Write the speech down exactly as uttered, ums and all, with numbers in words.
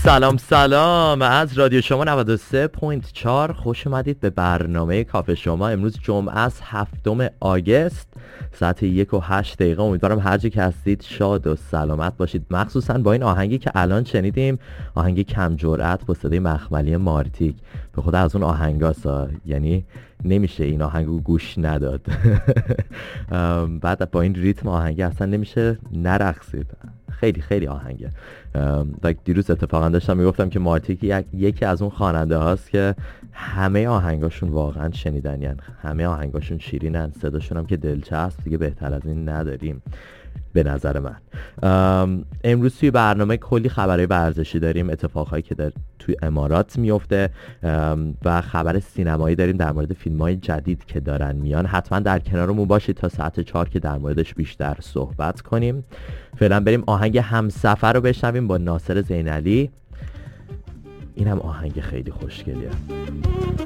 سلام سلام از رادیو شما نود و سه و چهار. خوش اومدید به برنامه کافه شما. امروز جمعه است، هفتم آگوست، ساعت یک و هشت دقیقه. امیدوارم هر جا که هستید شاد و سلامت باشید، مخصوصا با این آهنگی که الان شنیدیم، آهنگ کم جرأت با صدای مخملی مارتیک. به خدا از اون آهنگاسا، یعنی نمیشه این آهنگو گوش نداد. بعد با این ریتم آهنگی اصلا نمیشه نرقصید. خیلی خیلی آهنگه. دیروز اتفاقا داشتم میگفتم که مارتیک یک، یکی از اون خواننده هاست که همه آهنگاشون واقعا شنیدنی هن. همه آهنگاشون شیرینن، صداشون هم که دلچسب، دیگه بهتر از این نداریم به نظر من. امروز توی برنامه کلی خبرهای ورزشی داریم، اتفاقهایی که در توی امارات میفته و خبر سینمایی داریم در مورد فیلم‌های جدید که دارن میان. حتما در کنارمون باشید تا ساعت چهار که در موردش بیشتر صحبت کنیم. فعلا بریم آهنگ همسفر رو بشنویم با ناصر زینعلی. این هم آهنگ خیلی خوشگلیه.